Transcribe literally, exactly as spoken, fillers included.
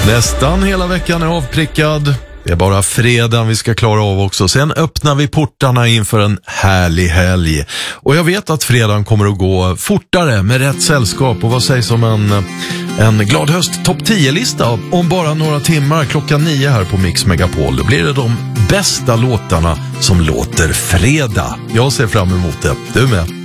Nästan hela veckan är avprickad. Det är bara fredagen vi ska klara av också. Sen öppnar vi portarna inför en härlig helg. Och jag vet att fredagen kommer att gå fortare med rätt sällskap. Och vad sägs om en, en glad höst topp tio-lista om bara några timmar klockan nio här på Mix Megapol. Då blir det de bästa låtarna som låter fredag. Jag ser fram emot det. Du med?